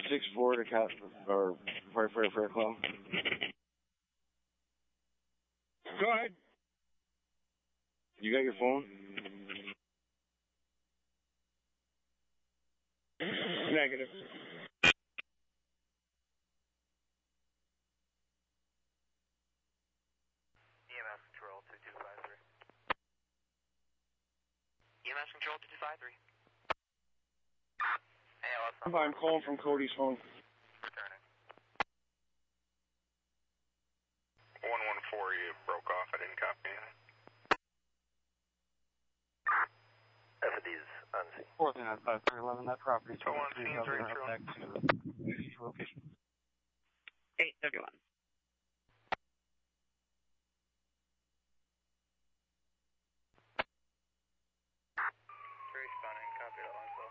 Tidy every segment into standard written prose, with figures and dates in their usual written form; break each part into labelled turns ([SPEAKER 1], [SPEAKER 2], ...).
[SPEAKER 1] 6-4 to Cat or Fair Club. Go ahead. You got your phone? Negative.
[SPEAKER 2] EMS control 2253. EMS control 2253. Hey,
[SPEAKER 1] I'm calling from Cody's phone.
[SPEAKER 2] Returning. 114, you broke off. I didn't copy anything. FD's unseen.
[SPEAKER 3] 495311, that property.
[SPEAKER 2] So unseen, 3
[SPEAKER 3] back to location.
[SPEAKER 4] 831.
[SPEAKER 2] Responding, copy that line, so.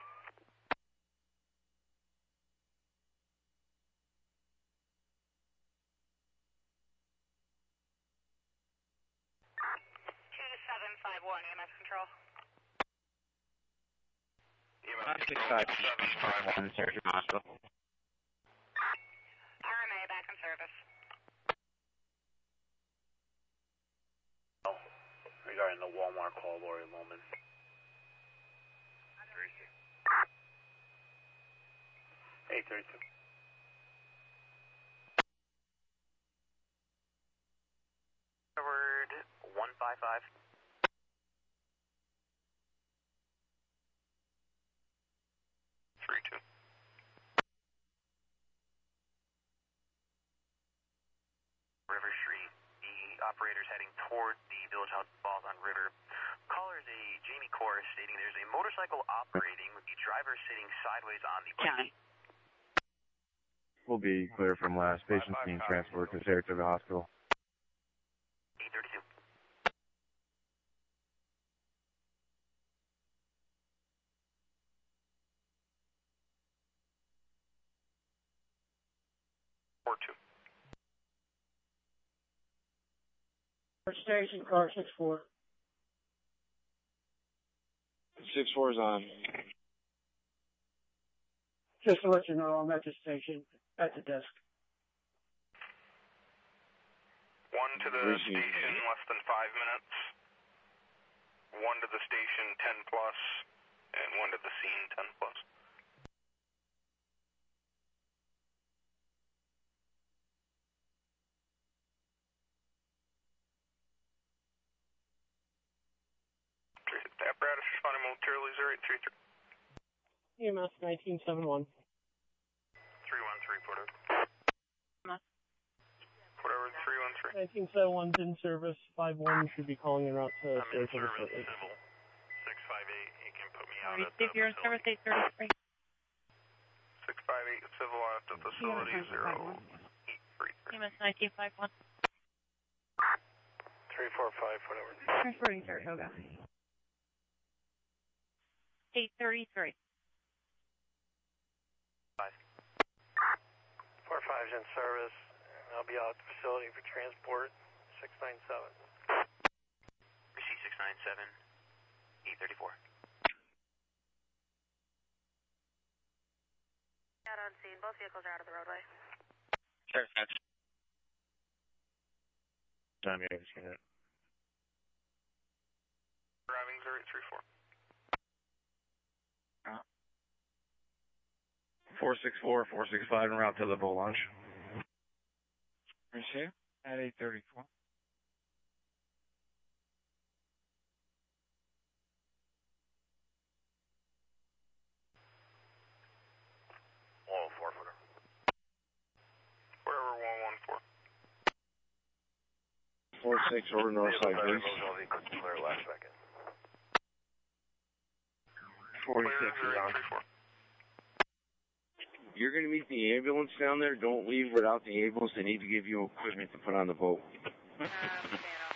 [SPEAKER 5] EMS control.
[SPEAKER 2] EMS
[SPEAKER 4] 6551, Surgeon Hospital.
[SPEAKER 5] RMA back in service.
[SPEAKER 2] Regarding the Walmart call, Lori Loman. 832. Forward 155. 32. River Street. The operator's heading toward the Village House Falls on River. Caller is a Jamie Corr stating there's a motorcycle operating with the driver sitting sideways on the
[SPEAKER 4] County.
[SPEAKER 6] Will be clear from last. Patient being transported to Saratoga Hospital.
[SPEAKER 2] 832.
[SPEAKER 7] Station car 6-4.
[SPEAKER 1] 6-4's on.
[SPEAKER 7] Just to let you know, I'm at the station, at the desk.
[SPEAKER 2] 1 to the station, less than 5 minutes. 1 to the station, 10 plus, and 1 to the scene, 10 plus. The apparatus responding momentarily, 0833.
[SPEAKER 7] EMS 1971.
[SPEAKER 2] 313, Porter. Whatever, 313.
[SPEAKER 7] 1971's in service. 51 should be calling en route to
[SPEAKER 2] I'm in
[SPEAKER 7] Saratoga
[SPEAKER 2] service,
[SPEAKER 7] shortly.
[SPEAKER 2] civil. 658, you can put me out at
[SPEAKER 4] If
[SPEAKER 2] the
[SPEAKER 4] you're in service,
[SPEAKER 2] facility.
[SPEAKER 4] 833.
[SPEAKER 2] 658, civil out at the facility, 0833.
[SPEAKER 4] EMS 1951.
[SPEAKER 2] 345, whatever.
[SPEAKER 4] Transporting Saratoga. 833.
[SPEAKER 2] 45's in service. I'll be out at the facility for transport. 697. Receive 697. 834.
[SPEAKER 5] Out on scene. Both vehicles are out of the roadway.
[SPEAKER 4] Sure, thanks.
[SPEAKER 6] Time you understand it.
[SPEAKER 2] Driving 0834.
[SPEAKER 6] 464, 465 en route to the boat launch.
[SPEAKER 3] Receive at 834.
[SPEAKER 2] Footer. Wherever 114.
[SPEAKER 1] 4-6 over north side, please.
[SPEAKER 2] Clear last second.
[SPEAKER 6] 46
[SPEAKER 2] Clear
[SPEAKER 6] is on.
[SPEAKER 2] 0834.
[SPEAKER 1] You're going to meet the ambulance down there. Don't leave without the ambulance. They need to give you equipment to put on the boat.
[SPEAKER 5] Stand